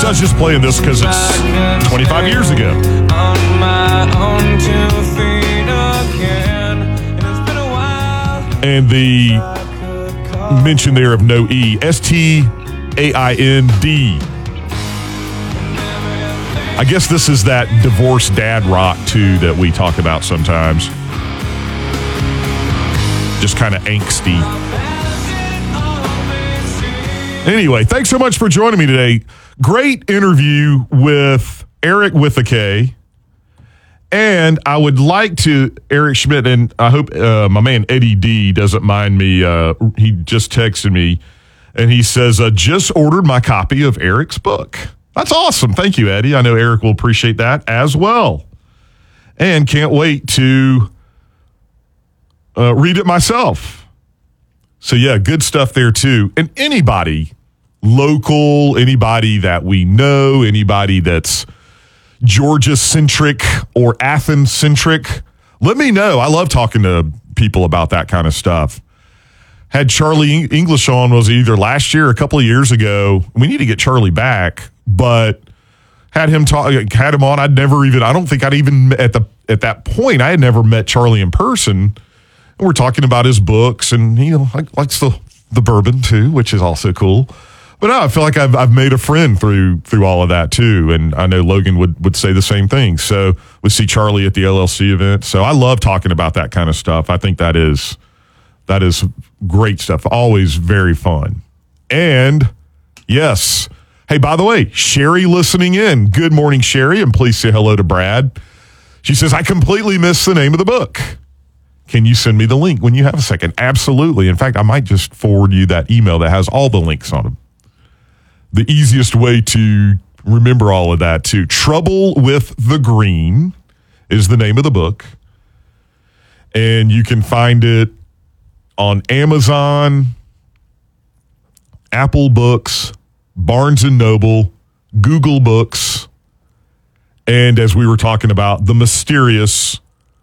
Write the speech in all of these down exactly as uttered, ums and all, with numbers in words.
I was just playing this because it's twenty-five years ago. On my own two feet again. And it's been a while. And the mention there of no E, S T A I N D. I guess this is that divorced dad rock, too, that we talk about sometimes. Just kind of angsty. Anyway, thanks so much for joining me today. Great interview with Eric with a K. And I would like to, Eric Schmidt, and I hope uh, my man Eddie D doesn't mind me. Uh, he just texted me, and he says, uh, just ordered my copy of Eric's book. That's awesome. Thank you, Eddie. I know Eric will appreciate that as well. And can't wait to uh, read it myself. So, yeah, good stuff there, too. And anybody local, anybody that we know, anybody that's Georgia-centric or Athens-centric, let me know. I love talking to people about that kind of stuff. Had Charlie English on, was either last year or a couple of years ago. We need to get Charlie back, but had him talk, had him on. I'd never even, I don't think I'd even, at the at that point, I had never met Charlie in person. And we're talking about his books, and he like, likes the, the bourbon too, which is also cool. But no, I feel like I've I've made a friend through through all of that too, and I know Logan would, would say the same thing. So we see Charlie at the L L C event. So I love talking about that kind of stuff. I think that is that is great stuff. Always very fun. And yes, hey, by the way, Sherry listening in. Good morning, Sherry, and please say hello to Brad. She says, I completely missed the name of the book. Can you send me the link when you have a second? Absolutely. In fact, I might just forward you that email that has all the links on them. The easiest way to remember all of that, too. Trouble with the Green is the name of the book. And you can find it on Amazon, Apple Books, Barnes and Noble, Google Books, and as we were talking about, the mysterious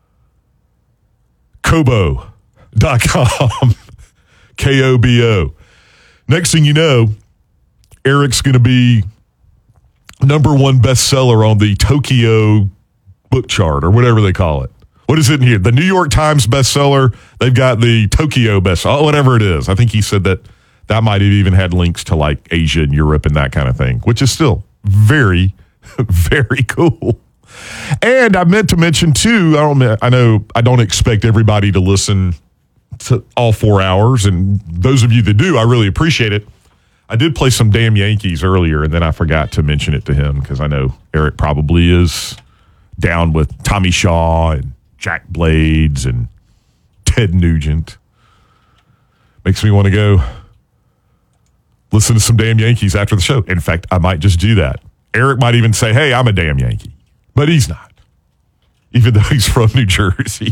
Kobo dot com, K O B O. Next thing you know, Eric's going to be number one bestseller on the Tokyo book chart or whatever they call it. What is it in here? The New York Times bestseller. They've got the Tokyo bestseller, whatever it is. I think he said that that might have even had links to like Asia and Europe and that kind of thing, which is still very, very cool. And I meant to mention too, I don't, I know I don't expect everybody to listen to all four hours. And those of you that do, I really appreciate it. I did play some damn Yankees earlier, and then I forgot to mention it to him because I know Eric probably is down with Tommy Shaw and Jack Blades and Ted Nugent. Makes me want to go listen to some damn Yankees after the show. In fact, I might just do that. Eric might even say, hey, I'm a damn Yankee. But he's not, even though he's from New Jersey.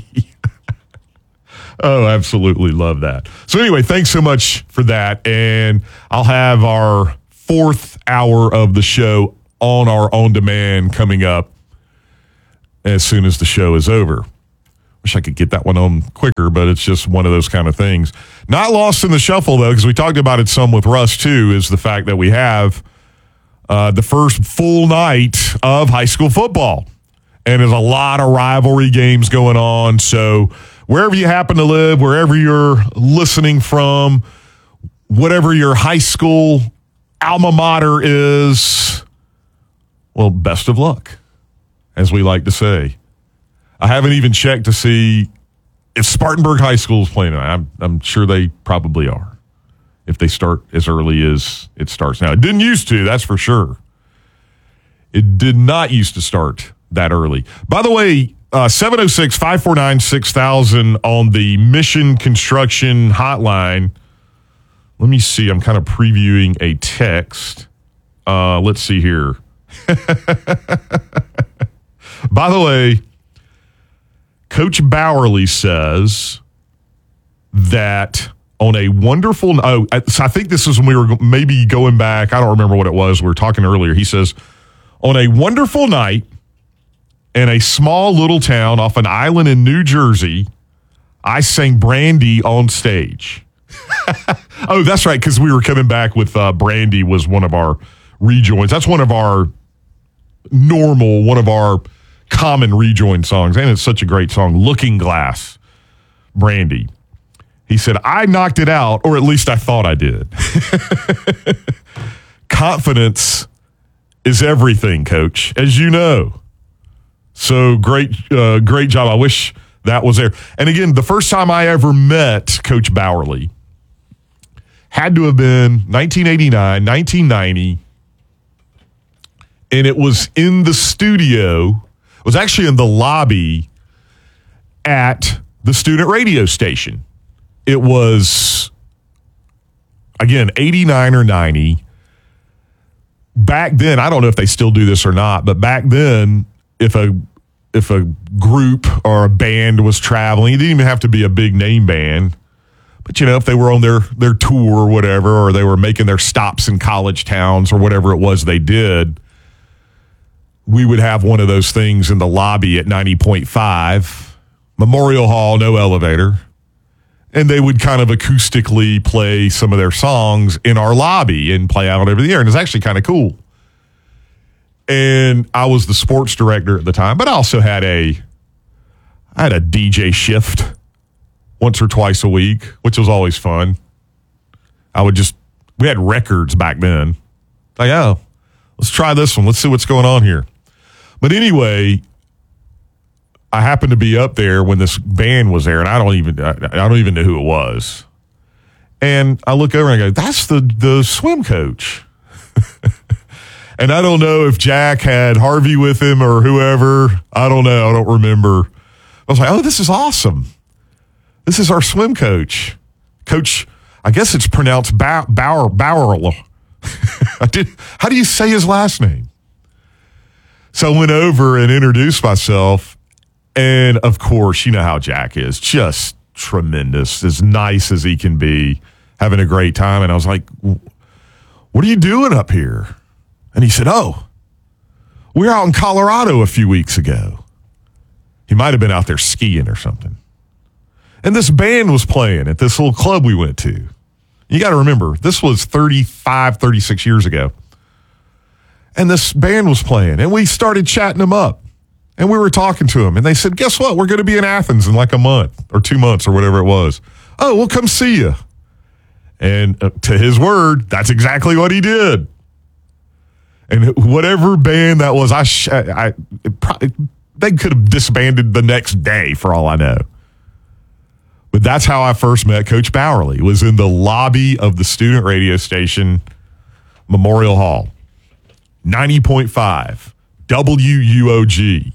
Oh, absolutely love that. So anyway, thanks so much for that. And I'll have our fourth hour of the show on our On Demand coming up as soon as the show is over. Wish I could get that one on quicker, but it's just one of those kind of things. Not lost in the shuffle, though, because we talked about it some with Russ, too, is the fact that we have uh, the first full night of high school football. And there's a lot of rivalry games going on, so wherever you happen to live, wherever you're listening from, whatever your high school alma mater is, well, best of luck, as we like to say. I haven't even checked to see if Spartanburg High School is playing tonight. I'm, I'm sure they probably are, if they start as early as it starts now. It didn't used to, that's for sure. It did not used to start that early. By the way, Uh, seven oh six, five four nine, six thousand on the Mission Construction hotline. Let me see. I'm kind of previewing a text. Uh, let's see here. By the way, Coach Bowerly says that on a wonderful... Oh, so I think this is when we were maybe going back. I don't remember what it was. We were talking earlier. He says, on a wonderful night, in a small little town off an island in New Jersey, I sang Brandy on stage. Oh, that's right, because we were coming back with uh, Brandy was one of our rejoins. That's one of our normal, one of our common rejoin songs, and it's such a great song, Looking Glass, Brandy. He said, I knocked it out, or at least I thought I did. Confidence is everything, Coach, as you know. So great, uh, great job. I wish that was there. And again, the first time I ever met Coach Bowerly had to have been nineteen eighty-nine, nineteen ninety, and it was in the studio. It was actually in the lobby at the student radio station. It was, again, eighty-nine or ninety. Back then, I don't know if they still do this or not, but back then, if a if a group or a band was traveling, it didn't even have to be a big name band. But, you know, if they were on their, their tour or whatever, or they were making their stops in college towns or whatever it was they did, we would have one of those things in the lobby at ninety point five, Memorial Hall, no elevator. And they would kind of acoustically play some of their songs in our lobby and play out over the air. And it's actually kind of cool. And I was the sports director at the time, but I also had a, I had a D J shift once or twice a week, which was always fun. I would just, we had records back then. Like, oh, let's try this one. Let's see what's going on here. But anyway, I happened to be up there when this band was there, and I don't even, I, I don't even know who it was. And I look over and I go, that's the, the swim coach. And I don't know if Jack had Harvey with him or whoever. I don't know. I don't remember. I was like, oh, this is awesome. This is our swim coach. Coach, I guess it's pronounced Bauer. Bauer. Bauer. I did. How do you say his last name? So I went over and introduced myself. And, of course, you know how Jack is. Just tremendous. As nice as he can be. Having a great time. And I was like, what are you doing up here? And he said, oh, we were out in Colorado a few weeks ago. He might have been out there skiing or something. And this band was playing at this little club we went to. You got to remember, this was thirty-five, thirty-six years ago. And this band was playing, and we started chatting them up. And we were talking to them, and they said, guess what? We're going to be in Athens in like a month or two months or whatever it was. Oh, we'll come see you. And uh, to his word, that's exactly what he did. And whatever band that was, I, sh- I it probably, they could have disbanded the next day for all I know. But that's how I first met Coach Bowerly, was in the lobby of the student radio station, Memorial Hall, ninety point five, W U O G.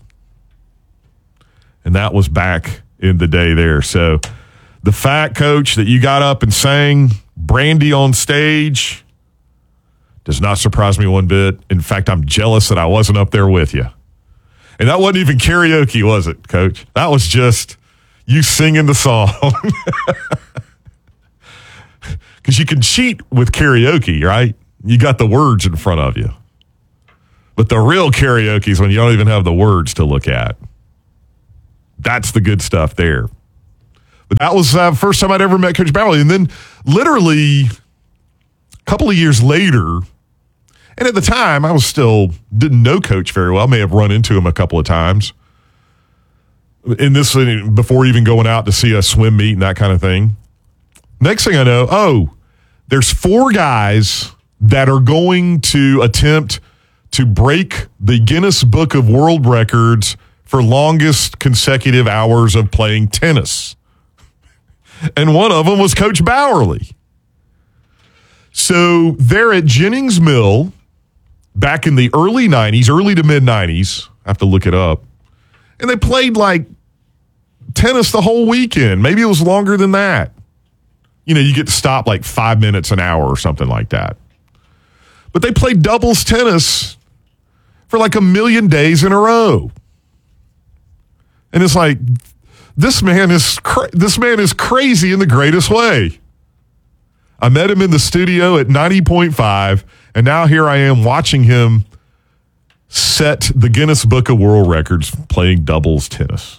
And that was back in the day there. So the fact, Coach, that you got up and sang Brandy on stage does not surprise me one bit. In fact, I'm jealous that I wasn't up there with you. And that wasn't even karaoke, was it, Coach? That was just you singing the song. Because you can cheat with karaoke, right? You got the words in front of you. But the real karaoke is when you don't even have the words to look at. That's the good stuff there. But that was the uh, first time I'd ever met Coach Bowerly. And then literally a couple of years later, and at the time, I was still, didn't know Coach very well. I may have run into him a couple of times. In this, before even going out to see a swim meet and that kind of thing. Next thing I know, oh, there's four guys that are going to attempt to break the Guinness Book of World Records for longest consecutive hours of playing tennis. And one of them was Coach Bowerly. So they're at Jennings Mill back in the early nineties, early to mid-nineties. I have to look it up. And they played like tennis the whole weekend. Maybe it was longer than that. You know, you get to stop like five minutes an hour or something like that. But they played doubles tennis for like a million days in a row. And it's like, this man is cra- this man is crazy in the greatest way. I met him in the studio at ninety point five, and now here I am watching him set the Guinness Book of World Records playing doubles tennis.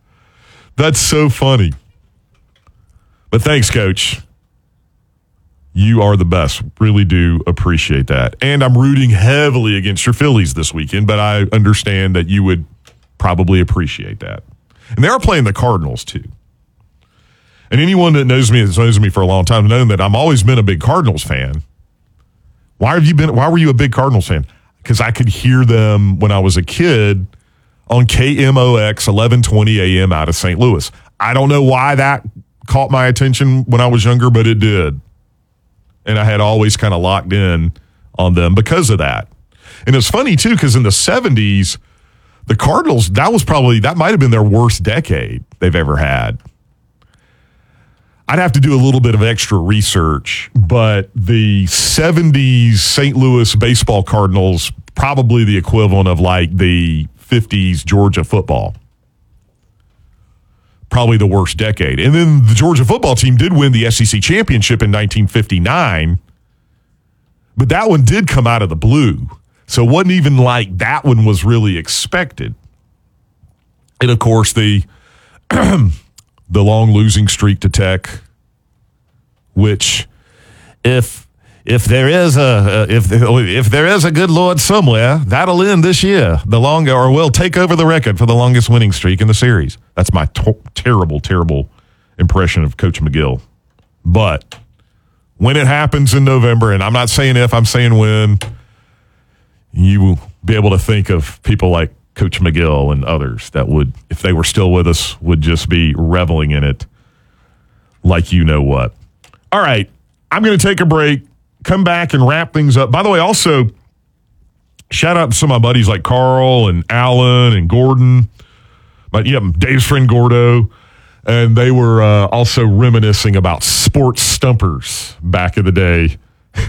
That's so funny. But thanks, Coach. You are the best. Really do appreciate that. And I'm rooting heavily against your Phillies this weekend, but I understand that you would probably appreciate that. And they are playing the Cardinals, too. And anyone that knows me, that knows me for a long time, knows that I've always been a big Cardinals fan. Why have you been? Why were you a big Cardinals fan? Because I could hear them when I was a kid on K M O X eleven twenty A M out of Saint Louis. I don't know why that caught my attention when I was younger, but it did. And I had always kind of locked in on them because of that. And it's funny, too, because in the seventies, the Cardinals, that was probably, that might have been their worst decade they've ever had. I'd have to do a little bit of extra research, but the seventies Saint Louis baseball Cardinals, probably the equivalent of like the fifties Georgia football. Probably the worst decade. And then the Georgia football team did win the S E C championship in nineteen fifty-nine, but that one did come out of the blue. So it wasn't even like that one was really expected. And, of course, the the long losing streak to Tech, which if if there is a if if there is a good Lord somewhere, that'll end this year. The longer or will take over the record for the longest winning streak in the series. That's my to- terrible, terrible impression of Coach McGill. But when it happens in November, and I'm not saying if, I'm saying when, you will be able to think of people like Coach McGill and others that would, if they were still with us, would just be reveling in it like you know what. All right, I'm going to take a break, come back and wrap things up. By the way, also, shout out to some of my buddies like Carl and Alan and Gordon, but yeah, Dave's friend Gordo, and they were uh, also reminiscing about sports stumpers back in the day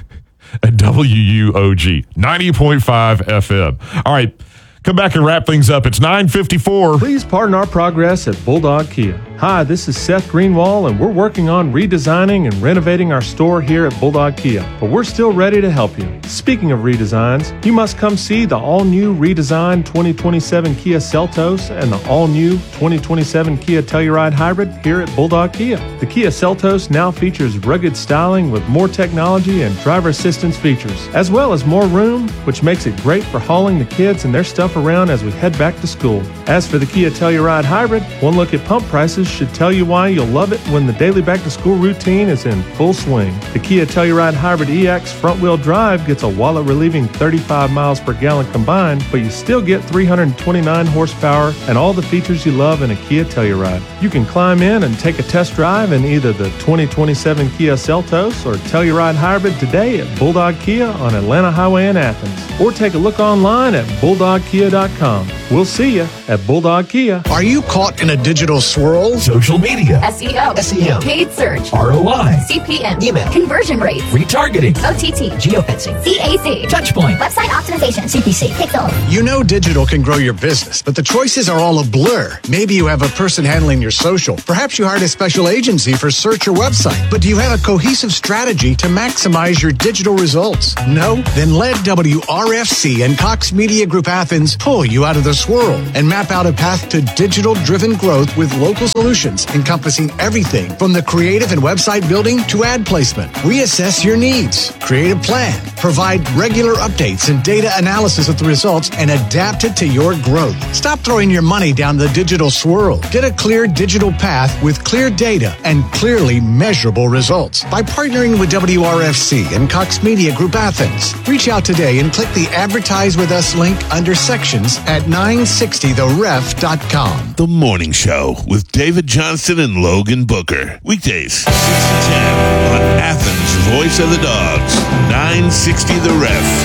at W U O G, ninety point five F M. All right, come back and wrap things up. It's nine fifty-four. Please pardon our progress at Bulldog Kia. Hi, this is Seth Greenwald, and we're working on redesigning and renovating our store here at Bulldog Kia, but we're still ready to help you. Speaking of redesigns, you must come see the all-new redesigned twenty twenty-seven Kia Seltos and the all-new twenty twenty-seven Kia Telluride Hybrid here at Bulldog Kia. The Kia Seltos now features rugged styling with more technology and driver assistance features, as well as more room, which makes it great for hauling the kids and their stuff around as we head back to school. As for the Kia Telluride Hybrid, one look at pump prices should tell you why you'll love it when the daily back-to-school routine is in full swing. The Kia Telluride Hybrid E X front-wheel drive gets a wallet-relieving thirty-five miles per gallon combined, but you still get three hundred twenty-nine horsepower and all the features you love in a Kia Telluride. You can climb in and take a test drive in either the twenty twenty-seven Kia Seltos or Telluride Hybrid today at Bulldog Kia on Atlanta Highway in Athens, or take a look online at bulldog kia dot com. We'll see you at Bulldog Kia. Are you caught in a digital swirl? Social media, S E O, S E O, paid search, R O I, C P M, email, conversion rates, retargeting, O T T, geofencing, C A C, touchpoint, website optimization, C P C, Pixel. You know digital can grow your business, but the choices are all a blur. Maybe you have a person handling your social. Perhaps you hired a special agency for search or website. But do you have a cohesive strategy to maximize your digital results? No? Then let W R F C and Cox Media Group Athens pull you out of the swirl and map out a path to digital-driven growth with local solutions encompassing everything from the creative and website building to ad placement. Reassess your needs, create a plan, provide regular updates and data analysis of the results, and adapt it to your growth. Stop throwing your money down the digital swirl. Get a clear digital path with clear data and clearly measurable results by partnering with W R F C and Cox Media Group Athens. Reach out today and click the Advertise With Us link under sections at nine sixty the ref dot com. The Morning Show with David Johnston and Logan Booker. Weekdays, six to ten on Athens' Voice of the Dogs, nine sixty The Ref.